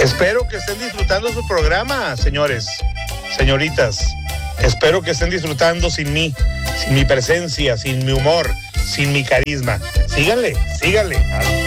Espero que estén disfrutando su programa, señores, señoritas. Espero que estén disfrutando sin mí, sin mi presencia, sin mi humor, sin mi carisma. Síganle.